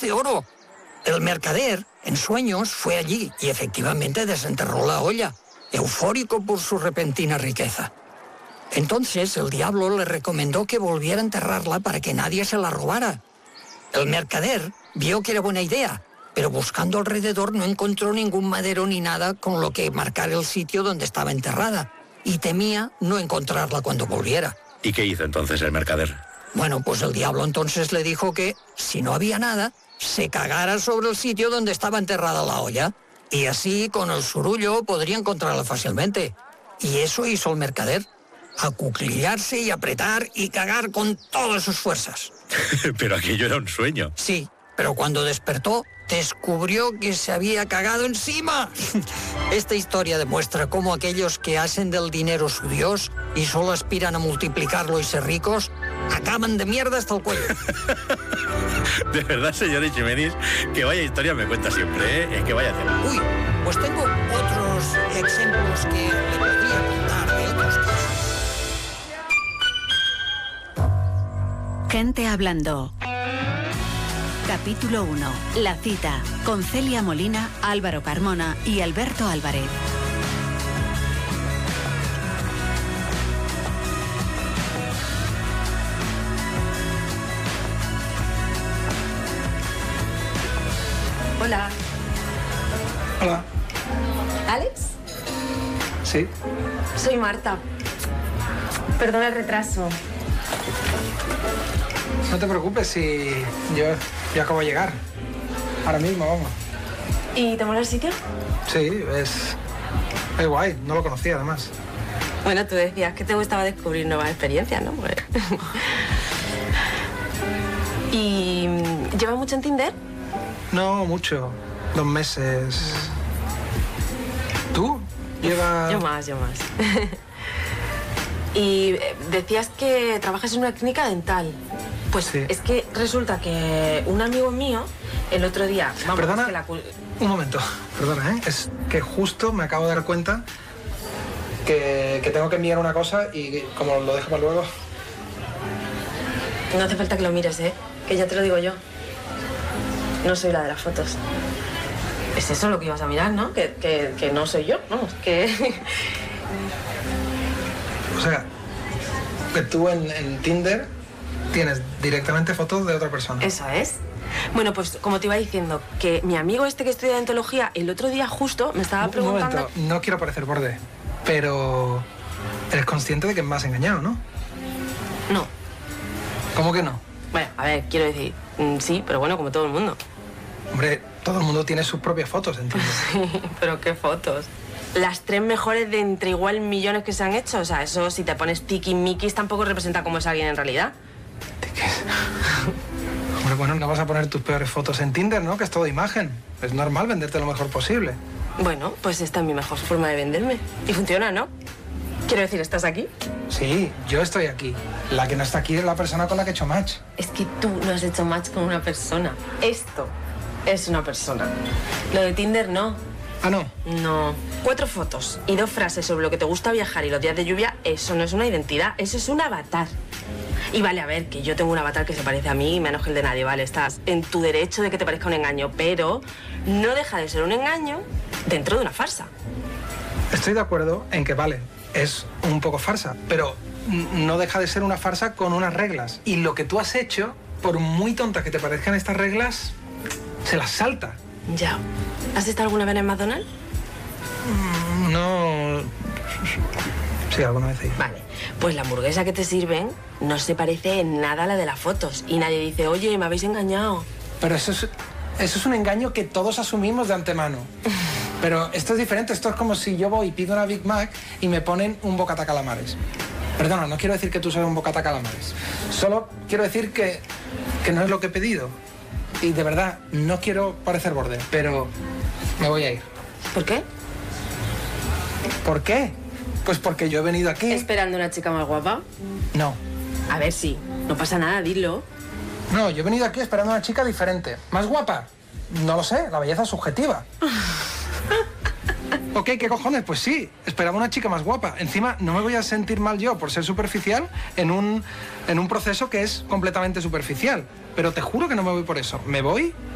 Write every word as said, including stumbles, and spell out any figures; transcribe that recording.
de oro. El mercader, en sueños, fue allí y efectivamente desenterró la olla, eufórico por su repentina riqueza. Entonces el diablo le recomendó que volviera a enterrarla para que nadie se la robara. El mercader vio que era buena idea, pero buscando alrededor no encontró ningún madero ni nada con lo que marcar el sitio donde estaba enterrada, y temía no encontrarla cuando volviera. ¿Y qué hizo entonces el mercader? Bueno, pues el diablo entonces le dijo que, si no había nada, se cagara sobre el sitio donde estaba enterrada la olla, y así, con el surullo, podría encontrarla fácilmente. Y eso hizo el mercader, acuclillarse y apretar y cagar con todas sus fuerzas. Pero aquello era un sueño. Sí, pero cuando despertó, descubrió que se había cagado encima. Esta historia demuestra cómo aquellos que hacen del dinero su dios y solo aspiran a multiplicarlo y ser ricos, acaban de mierda hasta el cuello. De verdad, señor Eiximenis, que vaya historia me cuenta siempre, ¿eh? Es que vaya tema. Uy, pues tengo otros ejemplos que le podría contar de otros casos. Gente hablando. Capítulo uno. La cita. Con Celia Molina, Álvaro Carmona y Alberto Álvarez. Hola. Hola. ¿Alex? Sí. Soy Marta. Perdona el retraso. No te preocupes, si yo, yo acabo de llegar. Ahora mismo, vamos. ¿Y te mola el sitio? Sí, es, es guay. No lo conocía, además. Bueno, tú decías que te gustaba descubrir nuevas experiencias, ¿no? Pues... ¿Y llevas mucho en Tinder? No, mucho. Dos meses. ¿Tú? Llevas... Yo más, yo más. Y decías que trabajas en una clínica dental. Pues sí. Es que resulta que un amigo mío, el otro día... Vamos, Perdona, es que la... un momento. Perdona, ¿eh? Es que justo me acabo de dar cuenta que, que tengo que enviar una cosa y como lo dejo para luego... No hace falta que lo mires, ¿eh? Que ya te lo digo yo. No soy la de las fotos. Es eso lo que ibas a mirar, ¿no? Que, que, que no soy yo, vamos, que... O sea, que tú en, en Tinder tienes directamente fotos de otra persona. Eso es. Bueno, pues como te iba diciendo, que mi amigo este que estudia dentología, el otro día justo me estaba Un preguntando... momento, no quiero parecer borde, pero eres consciente de que me has engañado, ¿no? No. ¿Cómo que no? Bueno, a ver, quiero decir, mm, sí, pero bueno, como todo el mundo. Hombre, todo el mundo tiene sus propias fotos, ¿entiendes? Sí, pero qué fotos. Las tres mejores de entre igual millones que se han hecho. O sea, eso si te pones tiquismiquis tampoco representa cómo es alguien en realidad. ¿Tiquis? Hombre, bueno, no vas a poner tus peores fotos en Tinder, ¿no? Que es todo imagen. Es normal venderte lo mejor posible. Bueno, pues esta es mi mejor forma de venderme. Y funciona, ¿no? Quiero decir, ¿estás aquí? Sí, yo estoy aquí. La que no está aquí es la persona con la que he hecho match. Es que tú no has hecho match con una persona. Esto es una persona. Lo de Tinder no. Ah, ¿no? No. Cuatro fotos y dos frases sobre lo que te gusta viajar y los días de lluvia, eso no es una identidad, eso es un avatar. Y vale, a ver, que yo tengo un avatar que se parece a mí, menos que el de nadie, vale, estás en tu derecho de que te parezca un engaño, pero no deja de ser un engaño dentro de una farsa. Estoy de acuerdo en que, vale, es un poco farsa, pero no deja de ser una farsa con unas reglas. Y lo que tú has hecho, por muy tontas que te parezcan estas reglas, se las salta. Ya. ¿Has estado alguna vez en McDonald's? Mm, no... Sí, alguna vez sí. Vale. Pues la hamburguesa que te sirven no se parece en nada a la de las fotos. Y nadie dice, oye, me habéis engañado. Pero eso es, eso es un engaño que todos asumimos de antemano. Pero esto es diferente. Esto es como si yo voy y pido una Big Mac y me ponen un bocata calamares. Perdona, no quiero decir que tú seas un bocata calamares. Solo quiero decir que, que no es lo que he pedido. Y de verdad, no quiero parecer borde, pero me voy a ir. ¿Por qué? ¿Por qué? Pues porque yo he venido aquí... ¿Esperando una chica más guapa? No. A ver, sí. No pasa nada, dilo. No, yo he venido aquí esperando a una chica diferente. ¿Más guapa? No lo sé, la belleza es subjetiva. Ok, ¿qué cojones? Pues sí, esperaba una chica más guapa. Encima, no me voy a sentir mal yo por ser superficial en un, en un proceso que es completamente superficial. Pero te juro que no me voy por eso. Me voy